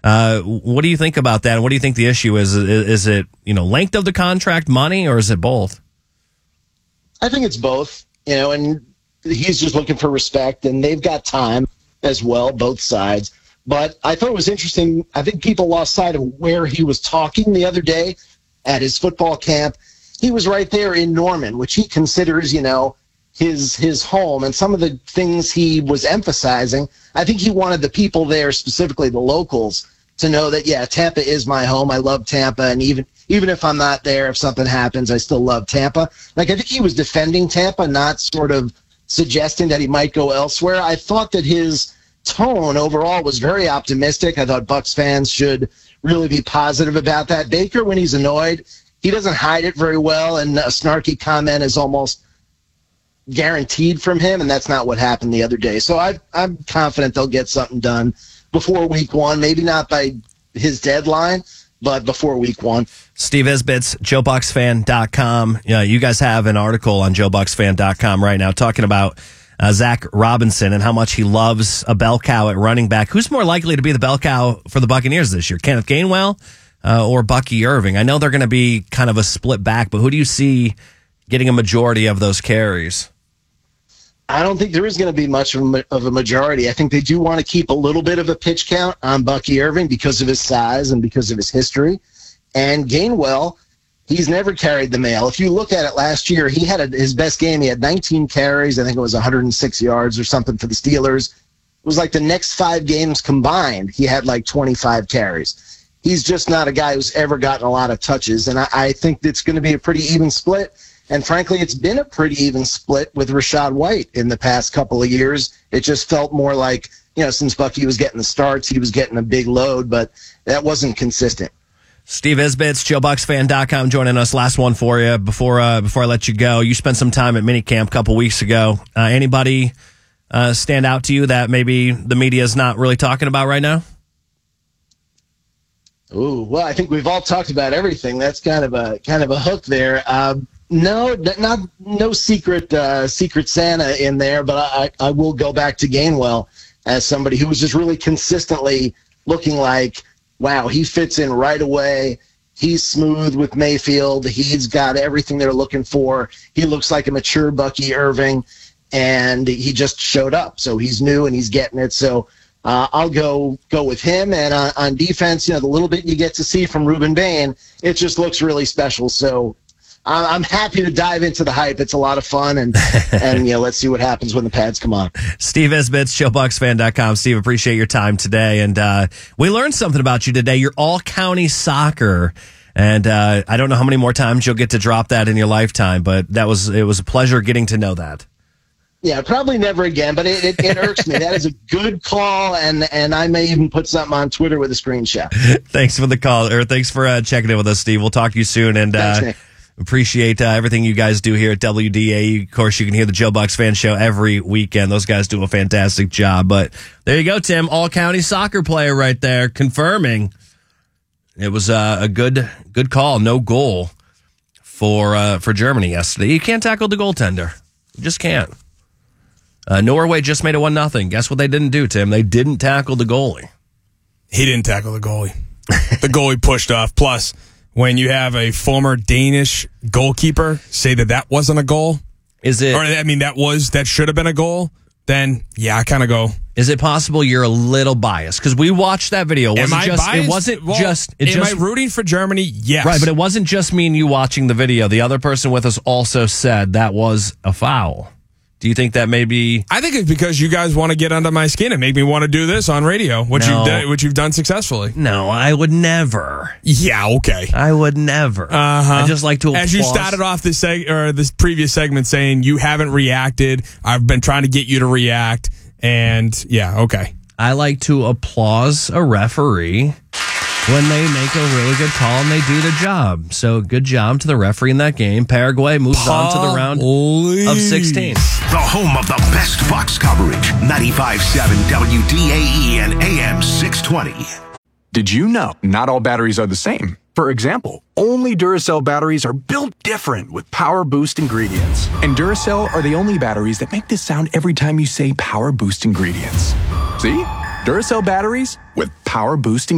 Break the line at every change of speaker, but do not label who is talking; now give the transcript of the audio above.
What do you think about that? What do you think the issue is? Is it, length of the contract, money, or is it both?
I think it's both, and he's just looking for respect, and they've got time as well, both sides. But I thought it was interesting. I think people lost sight of where he was talking the other day at his football camp. He was right there in Norman, which he considers, his home. And some of the things he was emphasizing, I think he wanted the people there, specifically the locals, to know that, yeah, Tampa is my home. I love Tampa. And even if I'm not there, if something happens, I still love Tampa. I think he was defending Tampa, not sort of suggesting that he might go elsewhere. I thought that his tone overall was very optimistic. I thought Bucs fans should really be positive about that. Baker, when he's annoyed, he doesn't hide it very well, and a snarky comment is almost guaranteed from him, and that's not what happened the other day. So I'm confident they'll get something done before week one, maybe not by his deadline, but before week one.
Steve Isbitz, JoeBucksFan.com. You guys have an article on JoeBucksFan.com right now talking about Zach Robinson and how much he loves a bell cow at running back. Who's more likely to be the bell cow for the Buccaneers this year, Kenneth Gainwell or Bucky Irving? I know they're going to be kind of a split back, but who do you see getting a majority of those carries?
I don't think there is going to be much of a majority. I think they do want to keep a little bit of a pitch count on Bucky Irving because of his size and because of his history. And Gainwell, he's never carried the mail. If you look at it last year, he had his best game. He had 19 carries. I think it was 106 yards or something for the Steelers. It was like the next 5 games combined, he had like 25 carries. He's just not a guy who's ever gotten a lot of touches. And I think it's going to be a pretty even split. And frankly, it's been a pretty even split with Rachaad White in the past couple of years. It just felt more like, since Bucky was getting the starts, he was getting a big load, but that wasn't consistent.
Steve Isbitz, JoeBucksFan.com, joining us. Last one for you before I let you go. You spent some time at minicamp a couple weeks ago. Anybody stand out to you that maybe the media is not really talking about right now?
Ooh, well, I think we've all talked about everything. That's kind of a hook there. No secret Santa in there, but I will go back to Gainwell as somebody who was just really consistently looking like, wow, he fits in right away. He's smooth with Mayfield. He's got everything they're looking for. He looks like a mature Bucky Irving, and he just showed up. So he's new and he's getting it. So I'll go with him. And on defense, the little bit you get to see from Ruben Bain, it just looks really special. So I'm happy to dive into the hype. It's a lot of fun, and let's see what happens when the pads come on.
Steve Isbitz, JoeBucksFan.com. Steve, appreciate your time today, and we learned something about you today. You're all-county soccer, and I don't know how many more times you'll get to drop that in your lifetime, but it was a pleasure getting to know that.
Yeah, probably never again, but it irks me. That is a good call, and I may even put something on Twitter with a screenshot.
Thanks for the call, or thanks for checking in with us, Steve. We'll talk to you soon, and
thanks, Nick.
Appreciate everything you guys do here at WDAE. Of course, you can hear the Joe Bucks Fan Show every weekend. Those guys do a fantastic job. But there you go, Tim. All-county soccer player right there, confirming it was a good call. No goal for Germany yesterday. You can't tackle the goaltender. You just can't. Norway just made it 1-0. Guess what they didn't do, Tim? They didn't tackle the goalie.
He didn't tackle the goalie. The goalie pushed off. Plus, when you have a former Danish goalkeeper say that wasn't a goal, that should have been a goal, then yeah, I kind of go.
Is it possible you're a little biased? Because we watched that video. Am I biased? Am
I rooting for Germany? Yes.
Right, but it wasn't just me and you watching the video. The other person with us also said that was a foul. Do you think that maybe...
I think it's because you guys want to get under my skin and make me want to do this on radio, which you've done successfully.
No, I would never.
Yeah, okay.
I would never. I just like to applaud.
As you started off this previous segment saying you haven't reacted, I've been trying to get you to react, and yeah, okay.
I like to applaud a referee when they make a really good call and they do the job. So good job to the referee in that game. Paraguay moves on to the round of 16.
The home of the best Bucs coverage. 95.7 WDAE and AM 620.
Did you know not all batteries are the same? For example, only Duracell batteries are built different with Power Boost ingredients. And Duracell are the only batteries that make this sound every time you say Power Boost ingredients. See? Duracell batteries with Power Boost ingredients.